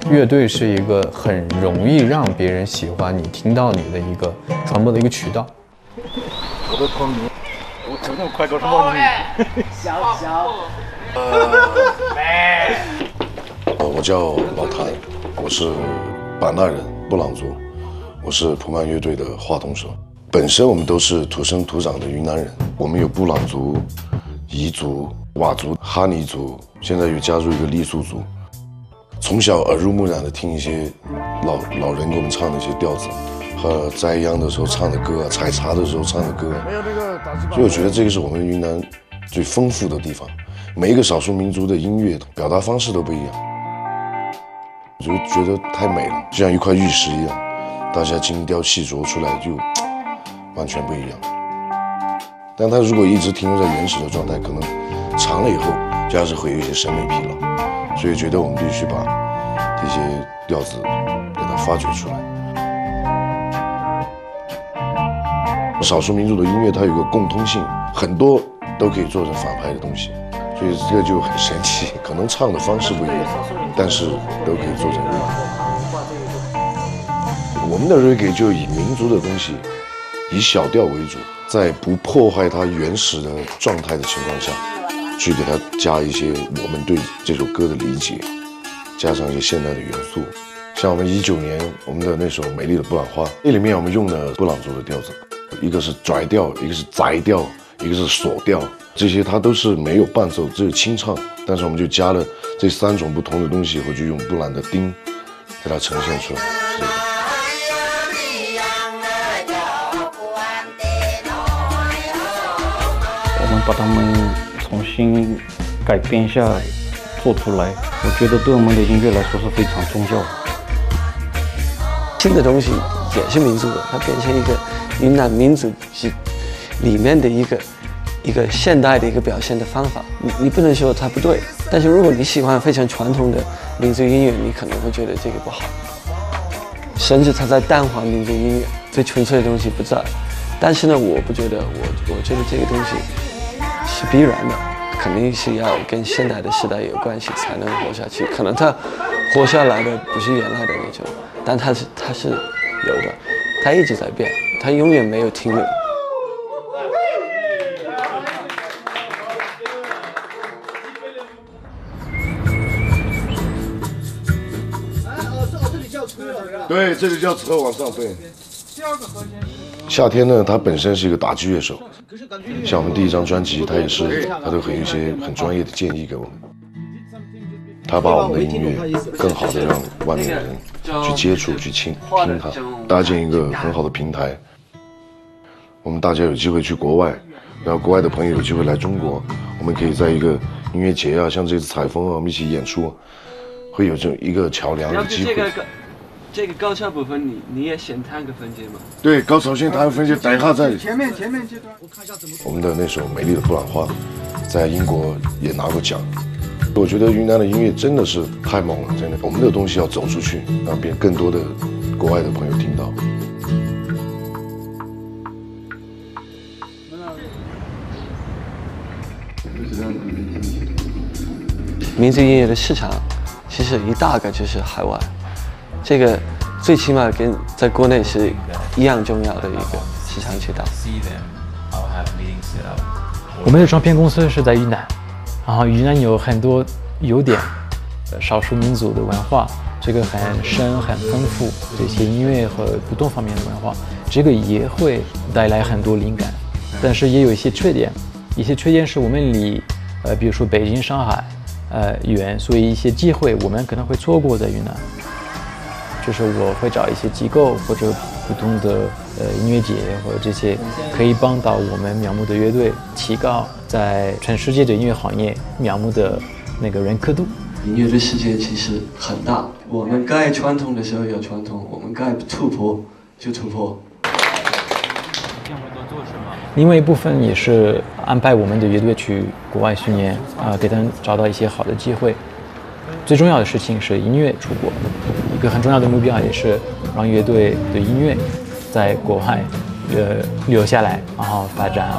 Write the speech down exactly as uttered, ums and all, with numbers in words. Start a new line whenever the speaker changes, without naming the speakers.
乐队是一个很容易让别人喜欢你、听到你的一个传播的一个渠道。
我的光明，我整整快搞什么你？
小小。
呃，我叫老谭，我是版纳人，布朗族，我是普曼乐队的话筒手。本身我们都是土生土长的云南人，我们有布朗族、彝族、佤族、哈尼族，现在又加入一个傈僳族。从小耳濡目染的听一些老老人给我们唱的一些调子，和栽秧的时候唱的歌啊，采茶的时候唱的歌，所以我觉得这个是我们云南最丰富的地方。每一个少数民族的音乐表达方式都不一样，我就觉得太美了，就像一块玉石一样，大家精雕细琢出来就完全不一样。但它如果一直停留在原始的状态，可能长了以后就还是会有一些审美疲劳。所以觉得我们必须把这些调子给它发掘出来。少数民族的音乐它有个共通性，很多都可以做成反派的东西，所以这个就很神奇。可能唱的方式不一样，但是都可以做成 reggae。我们的 reggae 就以民族的东西，以小调为主，在不破坏它原始的状态的情况下，去给它加一些我们对这首歌的理解，加上一些现代的元素。像我们一九年我们的那首《美丽的布朗花》，那里面我们用的布朗族的调子，一个是拽调，一个是窄调，一个是锁调，这些它都是没有伴奏，只有清唱。但是我们就加了这三种不同的东西，以后就用布朗的钉给它呈现出来。是的。
我们把它们重新改编一下，做出来，我觉得对我们的音乐来说是非常重要的。
新的东西也是民族的，它变成一个云南民族里面的一个一个现代的一个表现的方法。你你不能说它不对，但是如果你喜欢非常传统的民族音乐，你可能会觉得这个不好，甚至它在淡化民族音乐，最纯粹的东西不在。但是呢，我不觉得，我我觉得这个东西是必然的，肯定是要跟现代的时代有关系才能活下去。可能它活下来的不是原来的那种，但它是它是有的，它一直在变，它永远没有停留。
对，这个叫车往上对。夏天呢，他本身是一个打击乐手，像我们第一张专辑，他也是，他都会有一些很专业的建议给我们。他把我们的音乐更好的让外面的人去接触、去听听它，搭建一个很好的平台。我们大家有机会去国外，然后国外的朋友有机会来中国，我们可以在一个音乐节啊，像这次采风啊，我们一起演出，会有这种一个桥梁的机会。
这个高潮部分你你也先弹个分解吗？
对，高潮先弹个分解，等一下再。
前面前面这段，我看一下怎么。
我们的那首《美丽的布朗花》，在英国也拿过奖。我觉得云南的音乐真的是太猛了，真的。我们的东西要走出去，让别人更多的国外的朋友听到。
民族音乐的市场其实一大个就是海外。这个最起码跟在国内是一样重要的一个市场渠道。
我们的唱片公司是在云南，然后云南有很多优点，少数民族的文化，这个很深很丰富，这些音乐和不同方面的文化，这个也会带来很多灵感，但是也有一些缺点，一些缺点是我们离呃，比如说北京、上海，呃远，所以一些机会我们可能会错过在云南。就是我会找一些机构或者不同的呃音乐节或者这些可以帮到我们苗木的乐队提高在全世界的音乐行业苗木的那个认可度。
音乐的世界其实很大，我们该传统的时候有传统，我们该突破就突破。
另外一部分也是安排我们的乐队去国外训练啊、呃，给他们找到一些好的机会。最重要的事情是音乐出国，一个很重要的目标也是让乐队的音乐在国外呃留下来，然后发展。